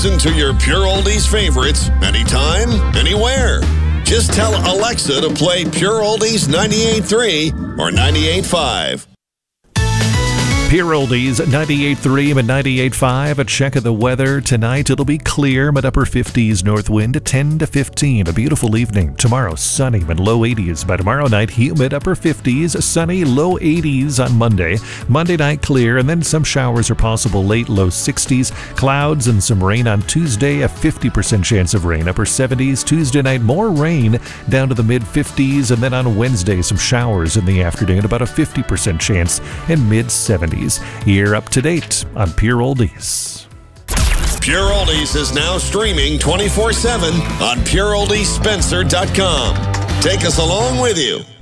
Listen to your Pure Oldies favorites anytime, anywhere. Just tell Alexa to play Pure Oldies 98.3 or 98.5. Pure Oldies 98.3 and 98.5. A check of the weather tonight. It'll be clear, mid upper 50s north wind, 10 to 15. A beautiful evening. Tomorrow, sunny, mid low 80s. By tomorrow night, humid upper 50s, sunny, low 80s on Monday. Monday night, clear, and then some showers are possible late, low 60s. Clouds and some rain on Tuesday, a 50% chance of rain, upper 70s. Tuesday night, more rain, down to the mid 50s. And then on Wednesday, some showers in the afternoon, about a 50% chance, and mid 70s. You're up to date on Pure Oldies. Pure Oldies is now streaming 24/7 on PureOldiesSpencer.com. Take us along with you.